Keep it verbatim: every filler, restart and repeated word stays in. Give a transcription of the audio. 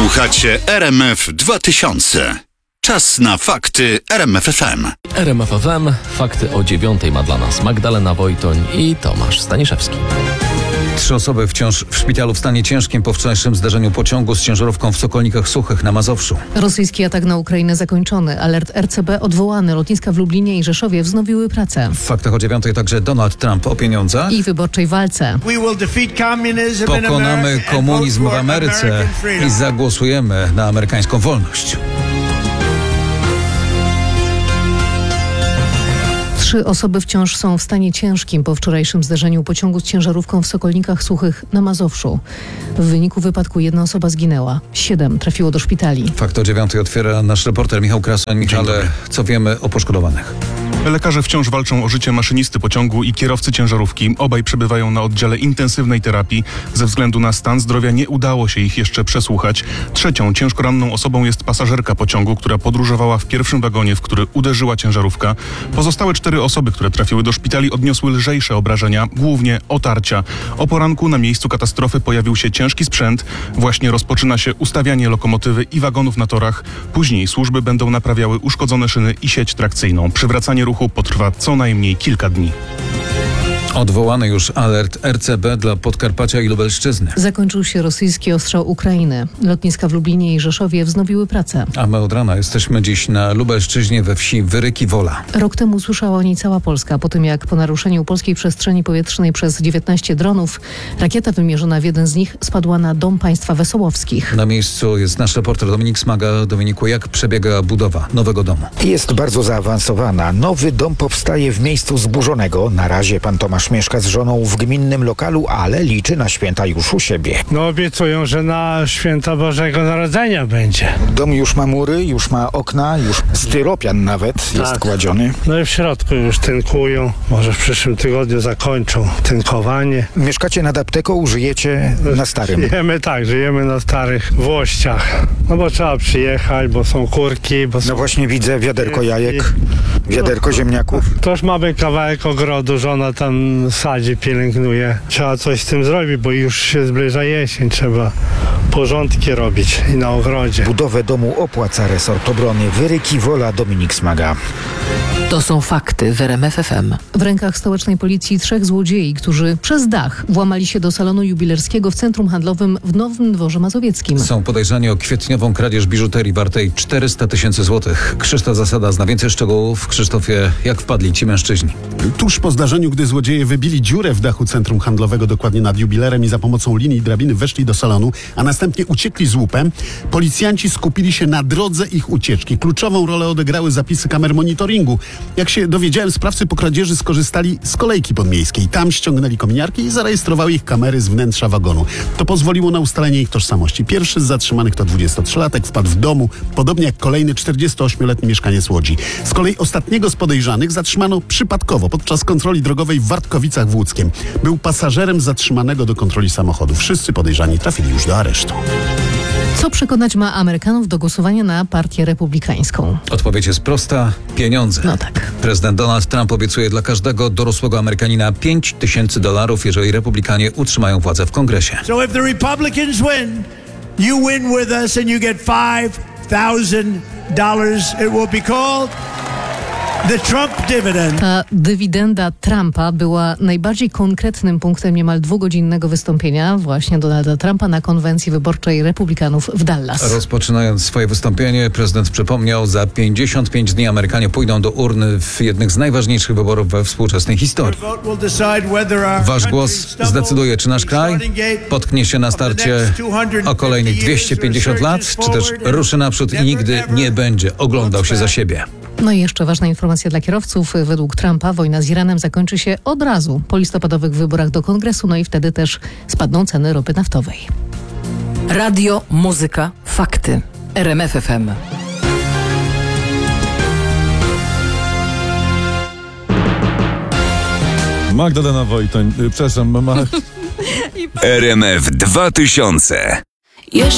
Słuchacie R M F dwa tysiące. Czas na fakty R M F F M. R M F F M. Fakty o dziewiątej ma dla nas Magdalena Wojtoń i Tomasz Staniszewski. Trzy osoby wciąż w szpitalu w stanie ciężkim po wczorajszym zdarzeniu pociągu z ciężarówką w Sokolnikach Suchych na Mazowszu. Rosyjski atak na Ukrainę zakończony. Alert R C B odwołany. Lotniska w Lublinie i Rzeszowie wznowiły pracę. W faktach o dziewiątej także Donald Trump o pieniądzach I wyborczej walce. Pokonamy komunizm w Ameryce i zagłosujemy na amerykańską wolność. Trzy osoby wciąż są w stanie ciężkim po wczorajszym zdarzeniu pociągu z ciężarówką w Sokolnikach Suchych na Mazowszu. W wyniku wypadku jedna osoba zginęła. Siedem trafiło do szpitali. Fakt o dziewiątej otwiera nasz reporter Michał Krasoń. Michale, co wiemy o poszkodowanych? Lekarze wciąż walczą o życie maszynisty pociągu i kierowcy ciężarówki. Obaj przebywają na oddziale intensywnej terapii. Ze względu na stan zdrowia nie udało się ich jeszcze przesłuchać. Trzecią ciężko ranną osobą jest pasażerka pociągu, która podróżowała w pierwszym wagonie, w który uderzyła ciężarówka. Pozostałe cztery osoby, które trafiły do szpitali, odniosły lżejsze obrażenia, głównie otarcia. O poranku na miejscu katastrofy pojawił się ciężki sprzęt. Właśnie rozpoczyna się ustawianie lokomotywy i wagonów na torach. Później służby będą naprawiały uszkodzone szyny i sieć trakcyjną. Przywracanie ruchu potrwa co najmniej kilka dni. Odwołany już alert R C B dla Podkarpacia i Lubelszczyzny. Zakończył się rosyjski ostrzał Ukrainy. Lotniska w Lublinie i Rzeszowie wznowiły pracę. A my od rana jesteśmy dziś na Lubelszczyźnie we wsi Wyryki Wola. Rok temu słyszała o niej cała Polska, po tym jak po naruszeniu polskiej przestrzeni powietrznej przez dziewiętnaście dronów rakieta wymierzona w jeden z nich spadła na dom państwa Wesołowskich. Na miejscu jest nasz reporter Dominik Smaga. Dominiku, jak przebiega budowa nowego domu? Jest bardzo zaawansowana. Nowy dom powstaje w miejscu zburzonego. Na razie pan Tomasz mieszka z żoną w gminnym lokalu, ale liczy na święta już u siebie. No obiecują, że na święta Bożego Narodzenia będzie. Dom już ma mury, już ma okna, już styropian nawet jest Tak. kładziony. No i w środku już tynkują. Może w przyszłym tygodniu zakończą tynkowanie. Mieszkacie nad apteką, żyjecie na starym. Żyjemy tak, żyjemy na starych włościach. No bo trzeba przyjechać, bo są kurki, bo są... No właśnie widzę wiaderko jajek, wiaderko ziemniaków. Toż mamy kawałek ogrodu, żona tam sadzi, pielęgnuje. Trzeba coś z tym zrobić, bo już się zbliża jesień. Trzeba porządki robić i na ogrodzie. Budowę domu opłaca resort obrony. Wyryki Wola, Dominik Smaga. To są fakty w R M F F M. W rękach stołecznej policji trzech złodziei, którzy przez dach włamali się do salonu jubilerskiego w centrum handlowym w Nowym Dworze Mazowieckim. Są podejrzani o kwietniową kradzież biżuterii wartej czterysta tysięcy złotych. Krzysztof Zasada zna więcej szczegółów. Krzysztofie, jak wpadli ci mężczyźni? Tuż po zdarzeniu, gdy złodzieje wybili dziurę w dachu centrum handlowego, dokładnie nad jubilerem, i za pomocą linii i drabiny weszli do salonu, a następnie uciekli z łupem, policjanci skupili się na drodze ich ucieczki. Kluczową rolę odegrały zapisy kamer monitoringu. Jak się dowiedziałem, sprawcy po kradzieży skorzystali z kolejki podmiejskiej. Tam ściągnęli kominiarki i zarejestrowały ich kamery z wnętrza wagonu. To pozwoliło na ustalenie ich tożsamości. Pierwszy z zatrzymanych to dwudziestotrzylatek, wpadł w domu, podobnie jak kolejny czterdziestoośmioletni mieszkaniec Łodzi. Z kolei ostatniego z podejrzanych zatrzymano przypadkowo podczas kontroli drogowej w Wartkowicach w Łódzkiem. Był pasażerem zatrzymanego do kontroli samochodu. Wszyscy podejrzani trafili już do aresztu. Co przekonać ma Amerykanów do głosowania na partię republikańską? Odpowiedź jest prosta. Pieniądze. No tak. Prezydent Donald Trump obiecuje dla każdego dorosłego Amerykanina pięć tysięcy dolarów, jeżeli Republikanie utrzymają władzę w Kongresie. So if the Republicans win, you win with us and you get five thousand dollars. It will be called the Trump dividend. Ta dywidenda Trumpa była najbardziej konkretnym punktem niemal dwugodzinnego wystąpienia właśnie Donalda Trumpa na konwencji wyborczej Republikanów w Dallas. Rozpoczynając swoje wystąpienie, prezydent przypomniał, za pięćdziesiąt pięć dni Amerykanie pójdą do urny w jednych z najważniejszych wyborów we współczesnej historii. Wasz głos zdecyduje, czy nasz kraj potknie się na starcie o kolejnych dwieście pięćdziesiąt lat, czy też ruszy naprzód i nigdy nie będzie oglądał się za siebie. No i jeszcze ważna informacja dla kierowców. Według Trumpa wojna z Iranem zakończy się od razu po listopadowych wyborach do Kongresu, no i wtedy też spadną ceny ropy naftowej. Radio, muzyka, fakty. R M F F M. Magdalena Wojtoń, y, przepraszam, ma... R M F dwa tysiące. Jeszcze